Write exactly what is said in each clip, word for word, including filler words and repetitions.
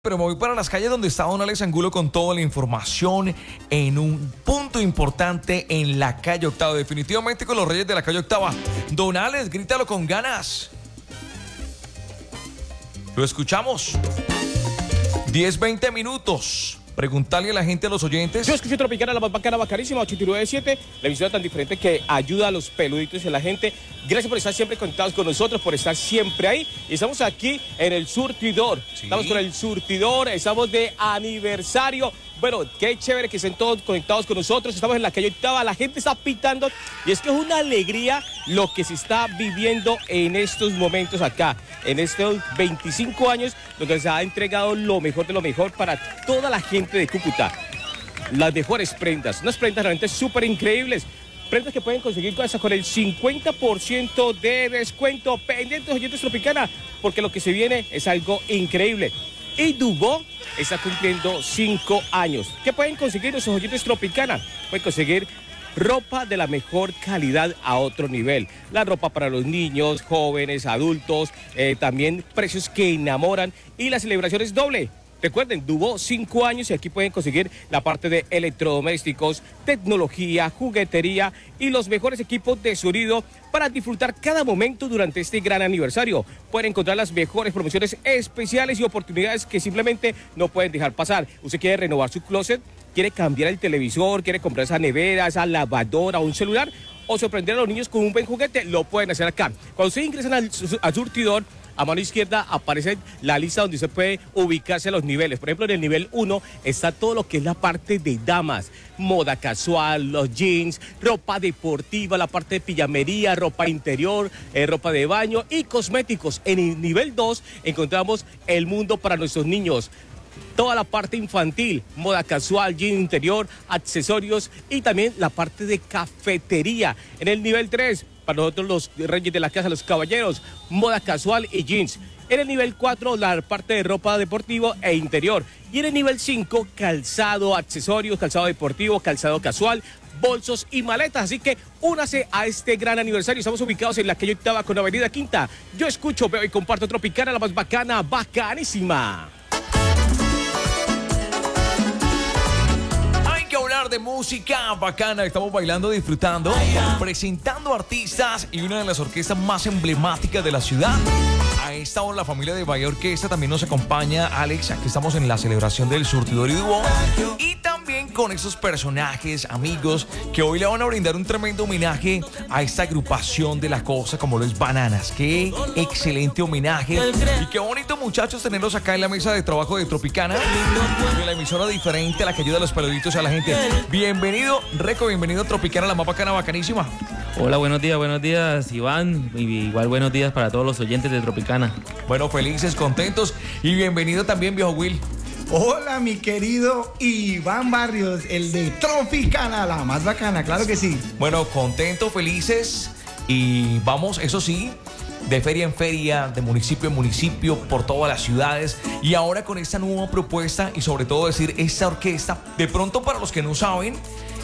Pero me voy para las calles donde está don Alex Angulo con toda la información en un punto importante en la calle Octava. Definitivamente con los reyes de la calle Octava. Don Alex, grítalo con ganas. Lo escuchamos. diez, veinte minutos. Preguntarle a la gente, a los oyentes. Yo escucho Tropicana, la más bacana, bacanísima, ochenta y nueve punto siete, la emisora tan diferente que ayuda a los peluditos y a la gente. Gracias por estar siempre conectados con nosotros, por estar siempre ahí. Y estamos aquí en el Surtidor. Sí. Estamos con el Surtidor, estamos de aniversario. Bueno, qué chévere que estén todos conectados con nosotros. Estamos en la calle Octava, la gente está pitando. Y es que es una alegría lo que se está viviendo en estos momentos acá. En estos veinticinco años, donde se ha entregado lo mejor de lo mejor para toda la gente de Cúcuta. Las mejores prendas, unas prendas realmente súper increíbles. Prendas que pueden conseguir hasta con el cincuenta por ciento de descuento. Pendientes, oyentes Tropicana, porque lo que se viene es algo increíble. Y Dubó está cumpliendo cinco años. ¿Qué pueden conseguir nuestros oyentes Tropicana? Pueden conseguir ropa de la mejor calidad a otro nivel. La ropa para los niños, jóvenes, adultos, eh, también precios que enamoran y la celebración es doble. Recuerden, Dubó cinco años y aquí pueden conseguir la parte de electrodomésticos, tecnología, juguetería y los mejores equipos de sonido para disfrutar cada momento durante este gran aniversario. Pueden encontrar las mejores promociones especiales y oportunidades que simplemente no pueden dejar pasar. Usted quiere renovar su closet, quiere cambiar el televisor, quiere comprar esa nevera, esa lavadora o un celular, o sorprender a los niños con un buen juguete, lo pueden hacer acá. Cuando ustedes ingresan al, al Surtidor, a mano izquierda aparece la lista donde usted puede ubicarse a los niveles. Por ejemplo, en el nivel uno está todo lo que es la parte de damas, moda casual, los jeans, ropa deportiva, la parte de pijamería, ropa interior, eh, ropa de baño y cosméticos. En el nivel dos encontramos el mundo para nuestros niños. Toda la parte infantil, moda casual, jean interior, accesorios y también la parte de cafetería. En el nivel tres, para nosotros los reyes de la casa, los caballeros, moda casual y jeans. En el nivel cuatro, la parte de ropa deportivo e interior. Y en el nivel cinco, calzado, accesorios, calzado deportivo, calzado casual, bolsos y maletas. Así que únase a este gran aniversario. Estamos ubicados en la calle Octava con Avenida Quinta. Yo escucho, veo y comparto Tropicana, la más bacana, bacanísima. De música bacana, estamos bailando, disfrutando, presentando artistas y una de las orquestas más emblemáticas de la ciudad. A esta hora la familia de Bahía Orquesta también nos acompaña. Alex, aquí estamos en la celebración del Surtidor y Dubó, y también con esos personajes, amigos, que hoy le van a brindar un tremendo homenaje a esta agrupación de la costa como lo es Bananas. Qué excelente homenaje y qué bonito, muchachos, tenerlos acá en la mesa de trabajo de Tropicana, de la emisora diferente a la que ayuda a los peluditos y a la gente. Bienvenido, Reco, bienvenido a Tropicana, la más bacana, bacanísima. Hola, buenos días, buenos días, Iván, y igual buenos días para todos los oyentes de Tropicana. Bueno, felices, contentos, y bienvenido también, viejo Will. Hola, mi querido Iván Barrios, el de Tropicana, la más bacana, claro que sí. Bueno, contentos, felices, y vamos, eso sí, de feria en feria, de municipio en municipio, por todas las ciudades, y ahora con esta nueva propuesta y sobre todo decir, esta orquesta, de pronto para los que no saben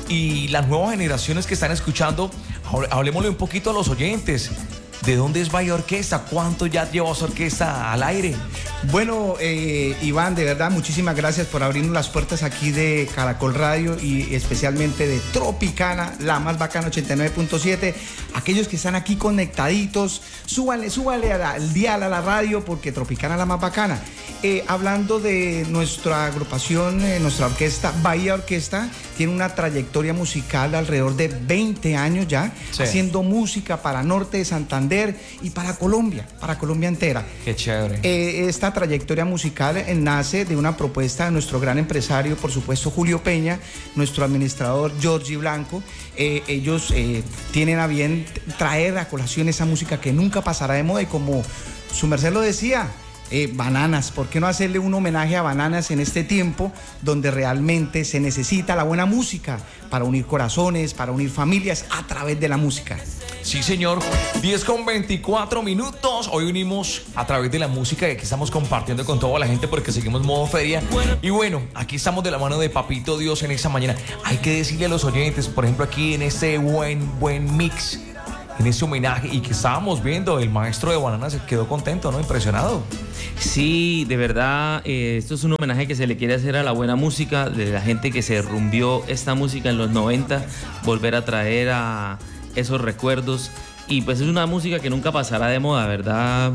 y las nuevas generaciones que están escuchando, hablemosle un poquito a los oyentes. ¿De dónde es Bahía Orquesta? ¿Cuánto ya lleva su orquesta al aire? Bueno, eh, Iván, de verdad, muchísimas gracias por abrirnos las puertas aquí de Caracol Radio y especialmente de Tropicana, la más bacana, ochenta y nueve punto siete. Aquellos que están aquí conectaditos, súbanle, súbanle al dial a la radio porque Tropicana es la más bacana. Eh, hablando de nuestra agrupación, eh, nuestra orquesta, Bahía Orquesta, tiene una trayectoria musical de alrededor de veinte años ya, sí, haciendo música para Norte de Santander y para Colombia, para Colombia entera. Qué chévere. Eh, esta trayectoria musical eh, nace de una propuesta de nuestro gran empresario, por supuesto, Julio Peña, nuestro administrador, Georgie Blanco. Eh, ellos eh, tienen a bien traer a colación esa música que nunca pasará de moda y como su merced lo decía, Eh, Bananas, ¿por qué no hacerle un homenaje a Bananas en este tiempo donde realmente se necesita la buena música para unir corazones, para unir familias a través de la música? Sí, señor. diez con veinticuatro minutos. Hoy unimos a través de la música y aquí estamos compartiendo con toda la gente porque seguimos modo feria. Y bueno, aquí estamos de la mano de Papito Dios en esta mañana. Hay que decirle a los oyentes, por ejemplo, aquí en este buen, buen mix en ese homenaje y que estábamos viendo, el maestro de Banana se quedó contento, ¿no? Impresionado. Sí, de verdad, eh, esto es un homenaje que se le quiere hacer a la buena música, de la gente que se rumbió esta música en los noventa, volver a traer a esos recuerdos. Y pues es una música que nunca pasará de moda, ¿verdad?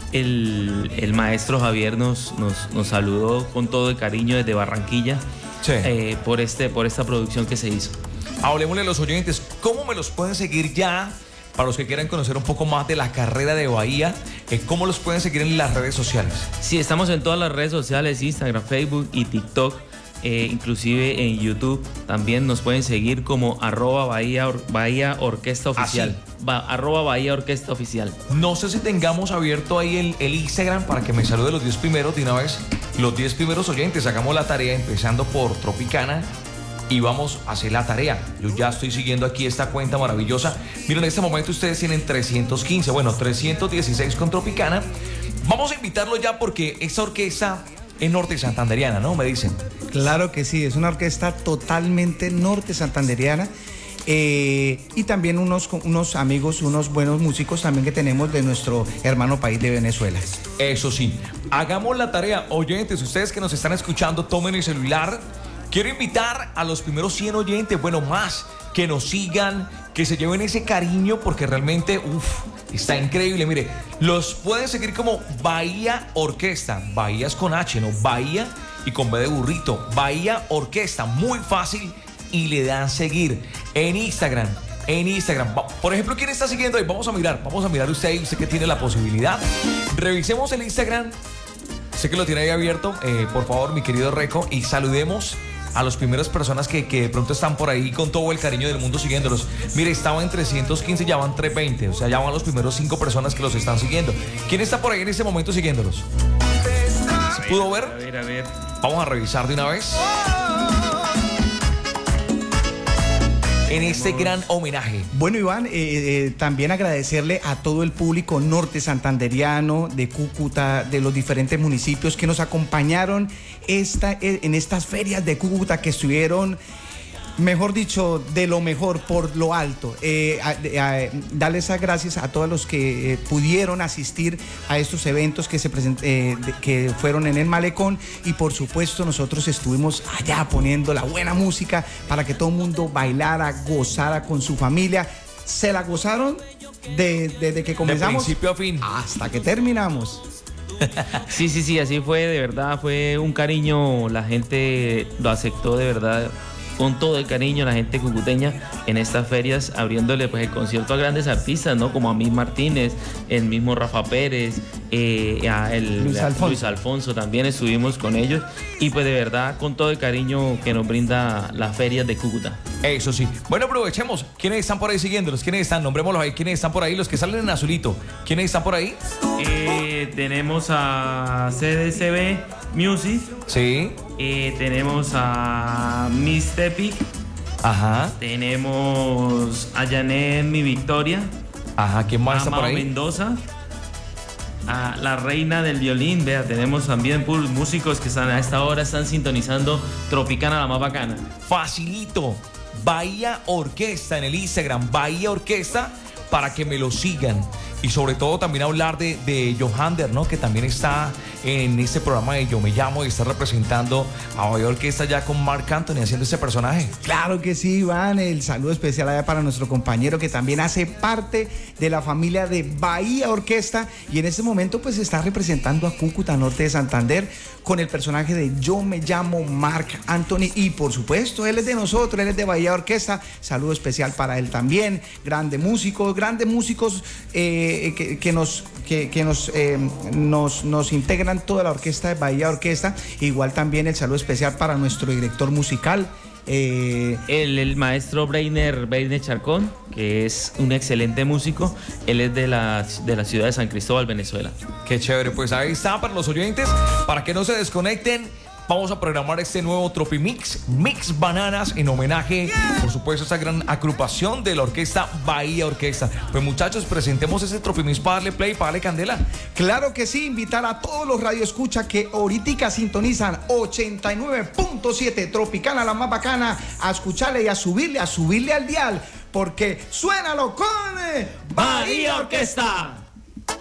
El, el maestro Javier nos, nos, nos saludó con todo el cariño desde Barranquilla, sí. eh, por, este, por esta producción que se hizo. Hablemosle a los oyentes, ¿cómo me los pueden seguir ya? Para los que quieran conocer un poco más de la carrera de Bahía, eh, ¿cómo los pueden seguir en las redes sociales? Sí, estamos en todas las redes sociales, Instagram, Facebook y TikTok. Eh, inclusive en YouTube también nos pueden seguir como arroba Bahía, Or Bahía Orquesta Oficial. Ba arroba Bahía Orquesta Oficial. No sé si tengamos abierto ahí el, el Instagram para que me salude los diez primeros de una vez. Los diez primeros oyentes, hagamos la tarea empezando por Tropicana y vamos a hacer la tarea. Yo ya estoy siguiendo aquí esta cuenta maravillosa. Miren, en este momento ustedes tienen trescientos quince, bueno, trescientos dieciséis con Tropicana. Vamos a invitarlo ya porque esta orquesta es norte santanderiana, ¿no? Me dicen. Claro que sí, es una orquesta totalmente norte santanderiana. Eh, y también unos, unos amigos, unos buenos músicos también que tenemos de nuestro hermano país de Venezuela. Eso sí, hagamos la tarea. Oyentes, ustedes que nos están escuchando, tomen el celular. Quiero invitar a los primeros cien oyentes, bueno, más, que nos sigan, que se lleven ese cariño, porque realmente, uff, está increíble. Mire, los pueden seguir como Bahía Orquesta. Bahía es con H, ¿no? Bahía y con B de burrito. Bahía Orquesta, muy fácil, y le dan seguir en Instagram. En Instagram, por ejemplo, ¿quién está siguiendo ahí? Vamos a mirar, vamos a mirar usted ahí, usted que tiene la posibilidad. Revisemos el Instagram. Sé que lo tiene ahí abierto, eh, por favor, mi querido Reco, y saludemos a las primeras personas que, que de pronto están por ahí con todo el cariño del mundo siguiéndolos. Mire, estaba en trescientos quince, ya van trescientos veinte, o sea, ya van los primeros cinco personas que los están siguiendo. ¿Quién está por ahí en este momento siguiéndolos? ¿Se pudo ver? A ver, a ver. Vamos a revisar de una vez. En este gran homenaje. Bueno, Iván, eh, eh, también agradecerle a todo el público norte santanderiano, de Cúcuta, de los diferentes municipios que nos acompañaron esta, eh, en estas ferias de Cúcuta que estuvieron, mejor dicho, de lo mejor, por lo alto. Eh, a, a, darles las gracias a todos los que eh, pudieron asistir a estos eventos que, se present, eh, de, que fueron en el Malecón, y por supuesto nosotros estuvimos allá poniendo la buena música para que todo el mundo bailara, gozara con su familia. Se la gozaron de, desde que comenzamos, de principio a fin, hasta que terminamos. Sí, sí, sí, así fue, de verdad, fue un cariño, la gente lo aceptó de verdad con todo el cariño, la gente cucuteña en estas ferias, abriéndole pues el concierto a grandes artistas, ¿no? Como a Miss Martínez, el mismo Rafa Pérez, eh, a el, Luis Alfonso. Luis Alfonso, también estuvimos con ellos, y pues de verdad con todo el cariño que nos brinda las ferias de Cúcuta. Eso sí. Bueno, aprovechemos. ¿Quiénes están por ahí siguiéndolos? ¿Quiénes están? Nombrémoslos ahí. ¿Quiénes están por ahí? Los que salen en azulito. ¿Quiénes están por ahí? Eh, tenemos a C D C B Music. Sí. Eh, tenemos a Miss Tepic. Ajá. Tenemos a Janet Mi Victoria. Ajá. ¿Quién más a está por Mao ahí? Mendoza. A la reina del violín. Vea, tenemos también puros músicos que están a esta hora están sintonizando Tropicana, la más bacana. Facilito. Bahía Orquesta en el Instagram. Bahía Orquesta, para que me lo sigan. Y sobre todo también hablar de, de Johander, ¿no? Que también está en este programa de Yo Me Llamo y está representando a Bahía Orquesta ya con Marc Anthony haciendo ese personaje. Claro que sí, Iván. El saludo especial allá para nuestro compañero que también hace parte de la familia de Bahía Orquesta, y en este momento pues está representando a Cúcuta, norte de Santander, con el personaje de Yo Me Llamo Marc Anthony, y por supuesto él es de nosotros, él es de Bahía Orquesta. Saludo especial para él también. Grandes músicos, grandes músicos eh, que, que nos, que, que nos, eh, nos, nos integran toda la orquesta de Bahía Orquesta. Igual también el saludo especial para nuestro director musical, Eh, el, el maestro Breiner, Breiner Charcón, que es un excelente músico. Él es de la, de la ciudad de San Cristóbal, Venezuela. Qué chévere, pues ahí está para los oyentes, para que no se desconecten. Vamos a programar este nuevo Tropimix, Mix Bananas, en homenaje, por supuesto, a esta gran agrupación de la orquesta Bahía Orquesta. Pues muchachos, presentemos ese Tropimix para darle play, para darle candela. Claro que sí, invitar a todos los radioescuchas que ahorita sintonizan ochenta y nueve punto siete Tropicana, la más bacana, a escucharle y a subirle, a subirle al dial, porque suénalo con eh, Bahía Orquesta.